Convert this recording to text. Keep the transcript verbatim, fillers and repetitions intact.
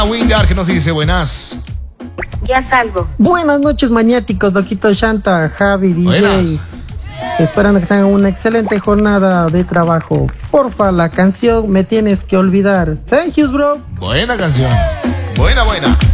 Wingar, que nos dice buenas. Ya salgo. Buenas noches, maniáticos, Loquito Shanta, Javi, D J. Buenas. Esperando que tengan una excelente jornada de trabajo. Porfa, la canción Me Tienes que Olvidar. Thank you, bro. Buena canción. Buena, buena.